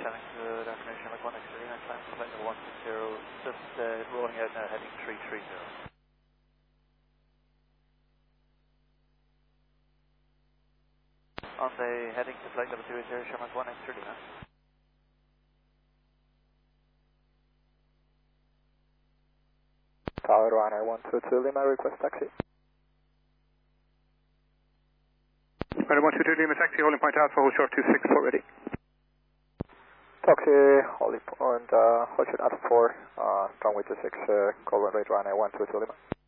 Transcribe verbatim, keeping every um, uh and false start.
Shannon, good afternoon, Shannon one X three, I'm flying flight number one six zero, just uh, rolling out now, heading three three zero. On the heading to flight level two eight zero, Shannon one X three, man. Tower Ryanair one two two Lima, request taxi. Ryanair one two two Lima, taxi, holding point Alpha, hold short two six four, ready. Taxi, holding point, uh, hold short Alpha four, uh, strong with two six, uh, call run rate Ryanair one two two Lima.